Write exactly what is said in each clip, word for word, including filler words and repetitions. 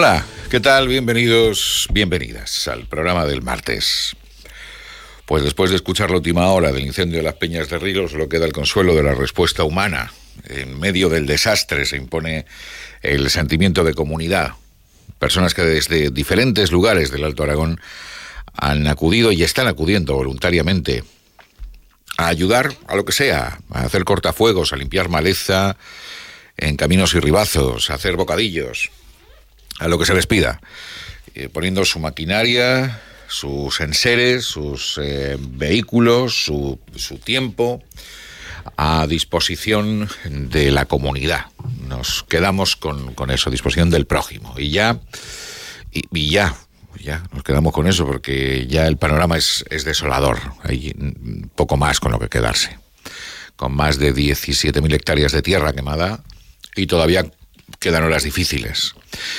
Hola, ¿qué tal? Bienvenidos, bienvenidas al programa del martes. Pues después de escuchar la última hora del incendio de las Peñas de Río, solo queda el consuelo de la respuesta humana. En medio del desastre se impone el sentimiento de comunidad. Personas que desde diferentes lugares del Alto Aragón han acudido y están acudiendo voluntariamente a ayudar a lo que sea, a hacer cortafuegos, a limpiar maleza en caminos y ribazos, a hacer bocadillos, a lo que se les pida, eh, poniendo su maquinaria, sus enseres, sus eh, vehículos, su, su tiempo a disposición de la comunidad. Nos quedamos con, con eso, a disposición del prójimo. Y ya, y, y ya, ya nos quedamos con eso porque ya el panorama es, es desolador. Hay poco más con lo que quedarse. Con más de diecisiete mil hectáreas de tierra quemada y todavía quedan horas difíciles.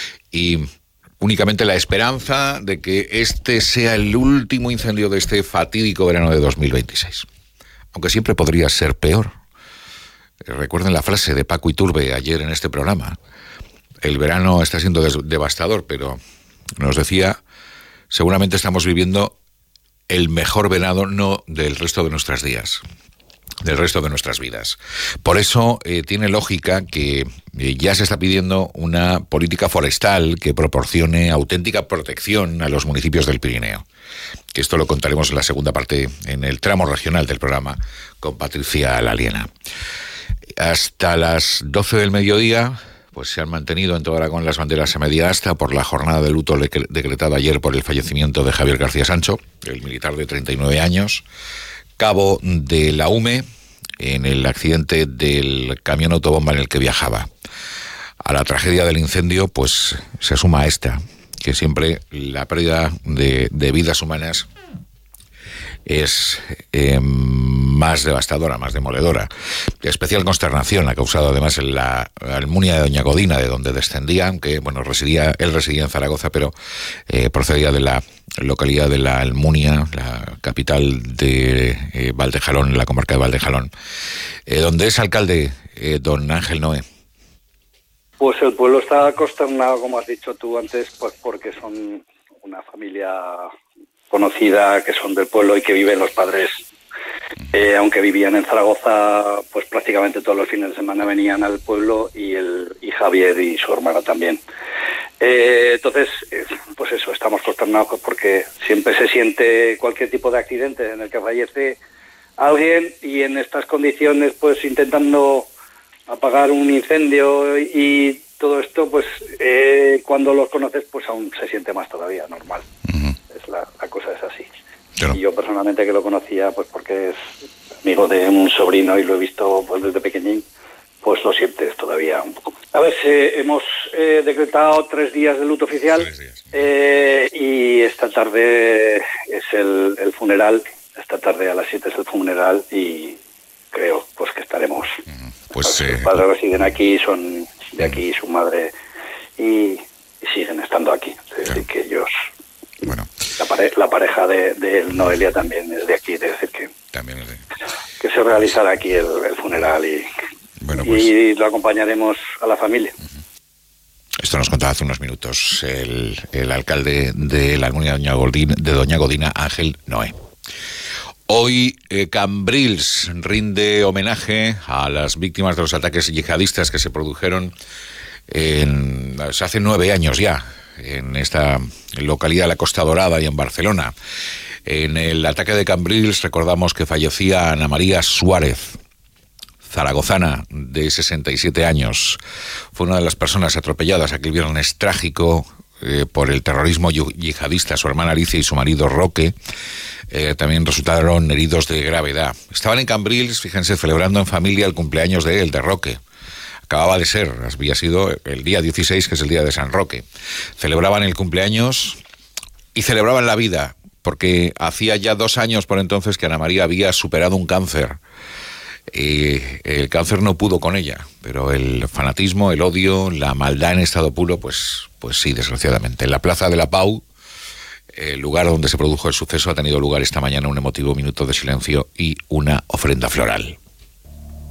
Y únicamente la esperanza de que este sea el último incendio de este fatídico verano de dos mil veintiséis. Aunque siempre podría ser peor. Recuerden la frase de Paco Iturbe ayer en este programa. El verano está siendo des- devastador, pero nos decía, seguramente estamos viviendo el mejor verano no del resto de nuestros días, del resto de nuestras vidas. Por eso eh, tiene lógica que eh, ya se está pidiendo una política forestal que proporcione auténtica protección a los municipios del Pirineo. Que esto lo contaremos en la segunda parte, en el tramo regional del programa, con Patricia Laliena. Hasta las doce del mediodía, pues se han mantenido en todo Aragón las banderas a media asta por la jornada de luto decretada ayer por el fallecimiento de Javier García Sancho, el militar de treinta y nueve años, cabo de la U M E, en el accidente del camión autobomba en el que viajaba. A la tragedia del incendio, pues se suma esta, que siempre la pérdida de, de vidas humanas es eh, más devastadora, más demoledora. De especial consternación ha causado además en la Almunia de Doña Godina, de donde descendía, aunque bueno, residía, él residía en Zaragoza, pero eh, procedía de la localidad de la Almunia, la capital de eh, Valdejalón, la comarca de Valdejalón, eh, donde es alcalde eh, don Ángel Noé. Pues el pueblo está consternado, como has dicho tú antes, pues porque son una familia conocida, que son del pueblo y que viven los padres. Eh, aunque vivían en Zaragoza, pues prácticamente todos los fines de semana venían al pueblo y, el, y Javier y su hermana también. Eh, entonces, eh, pues eso, estamos consternados porque siempre se siente cualquier tipo de accidente en el que fallece alguien y en estas condiciones, pues intentando apagar un incendio y todo esto, pues eh, cuando los conoces, pues aún se siente más todavía, normal. Uh-huh. Es la, la cosa es así. Claro. Y yo personalmente que lo conocía, pues porque es amigo de un sobrino y lo he visto pues desde pequeñín, pues lo sientes todavía un poco. A ver, eh, hemos eh, decretado tres días de luto oficial eh, y esta tarde es el, el funeral, esta tarde a las siete es el funeral y creo pues que estaremos. Uh-huh. Pues, sus eh, padres residen aquí, son de aquí, su madre, y, y siguen estando aquí. Es decir, claro. que ellos, bueno. la, pare, la pareja de, de Noelia también es de aquí, es decir, que, también es de... que se realizará aquí el, el funeral y, bueno, pues... y lo acompañaremos a la familia. Uh-huh. Esto nos contaba hace unos minutos el, el alcalde de la Almunia de Doña Godina, de Doña Godina, Ángel Noé. Hoy eh, Cambrils rinde homenaje a las víctimas de los ataques yihadistas que se produjeron en, hace nueve años ya en esta localidad de la Costa Dorada y en Barcelona. En el ataque de Cambrils recordamos que fallecía Ana María Suárez, zaragozana de sesenta y siete años. Fue una de las personas atropelladas aquel viernes trágico eh, por el terrorismo yihadista. Su hermana Alicia y su marido Roque Eh, también resultaron heridos de gravedad. Estaban en Cambrils, fíjense, celebrando en familia el cumpleaños de él, de Roque. Acababa de ser, había sido el día dieciséis, que es el día de San Roque. Celebraban el cumpleaños y celebraban la vida, porque hacía ya dos años por entonces que Ana María había superado un cáncer. Y el cáncer no pudo con ella, pero el fanatismo, el odio, la maldad en estado puro, pues, pues sí, desgraciadamente. En la Plaza de la Pau, el lugar donde se produjo el suceso, ha tenido lugar esta mañana un emotivo minuto de silencio y una ofrenda floral.